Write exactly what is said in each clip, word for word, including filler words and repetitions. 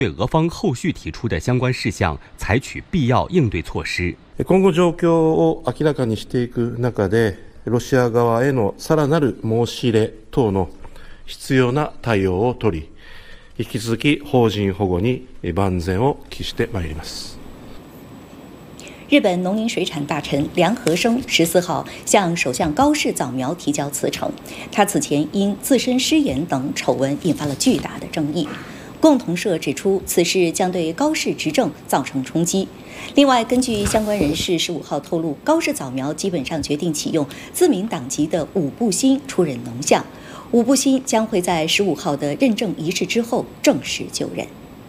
对俄方后续提出的相关事项采取必要应对措施。 今後状況を明らかにしていく中で、ロシア側へのさらなる申し入れ等の必要な対応を取り、引き続き邦人保護に万全を期してまいります。 日本农林水产大臣梁和生十四号向首相高市早苗提交辞呈，他此前因自身失言等丑闻引发了巨大的争议。共同社指出，此事将对高市执政造成冲击。另外，根据相关人士十五号透露，高市早苗基本上决定启用自民党籍的武部新出任农相，武部新将会在十五号的认证仪式之后正式就任。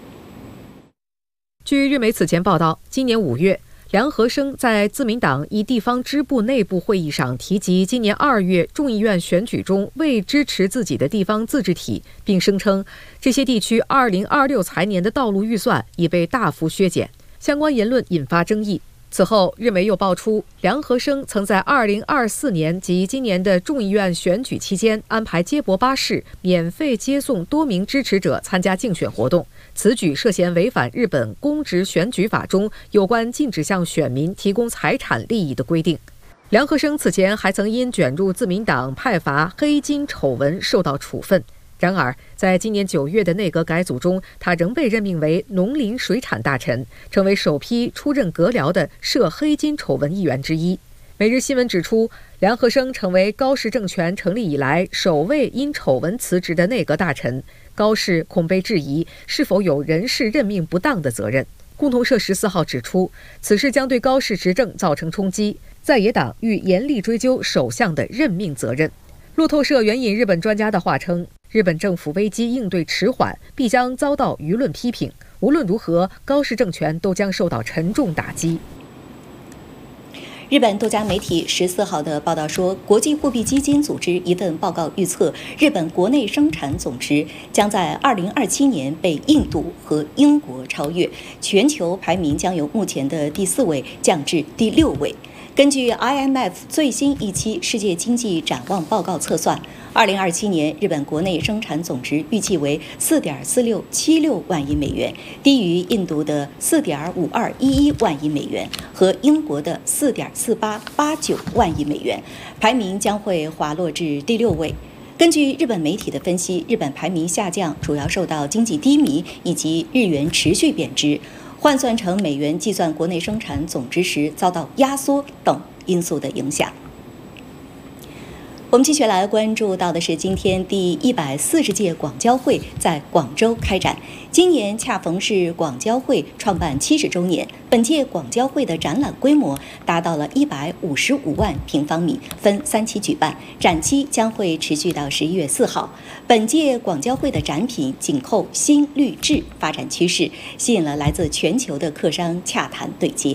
据日媒此前报道，今年五月，梁和生在自民党一地方支部内部会议上提及，今年二月众议院选举中未支持自己的地方自治体，并声称这些地区二零二六财年的道路预算已被大幅削减。相关言论引发争议。此后，日媒又爆出，梁和生曾在二零二四年及今年的众议院选举期间安排接驳巴士免费接送多名支持者参加竞选活动，此举涉嫌违反日本公职选举法中有关禁止向选民提供财产利益的规定。梁和生此前还曾因卷入自民党派阀黑金丑闻受到处分。然而，在今年九月的内阁改组中，他仍被任命为农林水产大臣，成为首批出任阁僚的涉黑金丑闻议员之一。每日新闻指出，梁和生成为高市政权成立以来首位因丑闻辞职的内阁大臣，高市恐被质疑是否有人事任命不当的责任。共同社十四号指出，此事将对高市执政造成冲击，在野党欲严厉追究首相的任命责任。路透社援引日本专家的话称，日本政府危机应对迟缓，必将遭到舆论批评。无论如何，高市政权都将受到沉重打击。 日本多家媒体十四号的报道说，国际货币基金组织一份报告预测，日本国内生产总值将在二零二七年被印度和英国超越，全球排名将由目前的第四位降至第六位。根据 I M F 最新一期世界经济展望报告测算，二零二七年日本国内生产总值预计为四点四六七六万亿美元，低于印度的四点五二一一万亿美元和英国的四点四八八九万亿美元，排名将会滑落至第六位。根据日本媒体的分析，日本排名下降主要受到经济低迷以及日元持续贬值，换算成美元计算国内生产总值时遭到压缩等因素的影响。我们继续来关注到的是，今天第一百四十届广交会在广州开展，今年恰逢是广交会创办七十周年。本届广交会的展览规模达到了一百五十五万平方米，分三期举办，展期将会持续到十一月四号。本届广交会的展品紧扣新绿质发展趋势，吸引了来自全球的客商洽谈对接。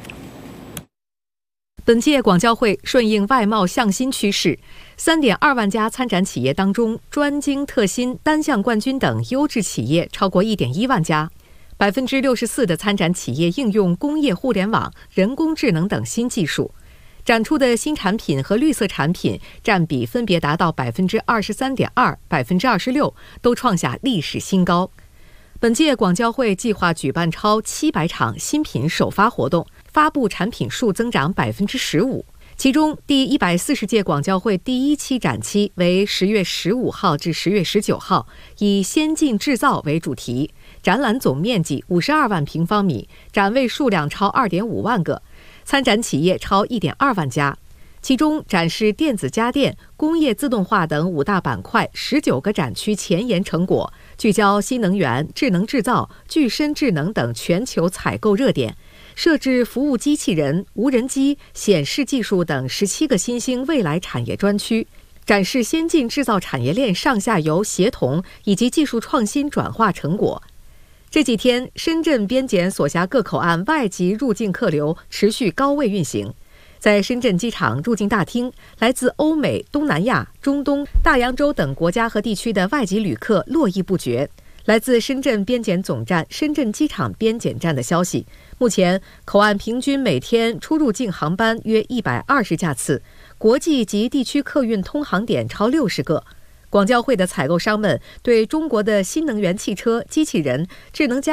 本届广交会顺应外贸向新趋势， 三点二万家参展企业当中，专精特新、单项冠军等优质企业超过 一点一万家， 百分之六十四 的参展企业应用工业互联网、人工智能等新技术。展出的新产品和绿色产品占比分别达到 百分之二十三点二、百分之二十六， 都创下历史新高。本届广交会计划举办超七百场新品首发活动，发布产品数增长 百分之十五。 其中，第一百四十届广交会第一期展期为十月十五号至十月十九号，以先进制造为主题，展览总面积五十二万平方米，展位数量超 二点五万个，参展企业超 一点二万家。其中展示电子家电、工业自动化等五大板块十九个展区前沿成果，聚焦新能源、智能制造、具身智能等全球采购热点，设置服务机器人、无人机、显示技术等十七个新兴未来产业专区，展示先进制造产业链上下游协同以及技术创新转化成果。这几天，深圳边检所辖各口岸外籍入境客流持续高位运行。在深圳机场入境大厅，来自欧美、东南亚、中东、大洋洲等国家和地区的外籍旅客络绎不绝。来自深圳边检总站、深圳机场边检站的消息，目前口岸平均每天出入境航班约一百二十架次，国际及地区客运通航点超六十个。 广交会的采购商们对中国的新能源汽车、机器人、智能家